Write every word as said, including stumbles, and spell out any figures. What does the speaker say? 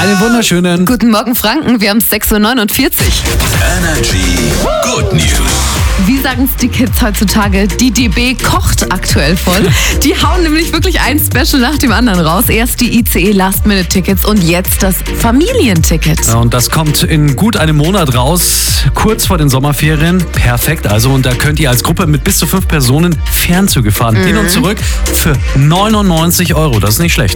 Einen wunderschönen Guten Morgen, Franken. Wir haben sechs Uhr neunundvierzig. Energy Good News. Wie sagen es die Kids heutzutage? Die D B kocht aktuell voll. Die hauen nämlich wirklich ein Special nach dem anderen raus. Erst die I C E Last-Minute-Tickets und jetzt das Familienticket. Ja, und das kommt in gut einem Monat raus, kurz vor den Sommerferien. Perfekt also. Und da könnt ihr als Gruppe mit bis zu fünf Personen Fernzüge fahren. Mhm. Hin und zurück für neunundneunzig Euro. Das ist nicht schlecht.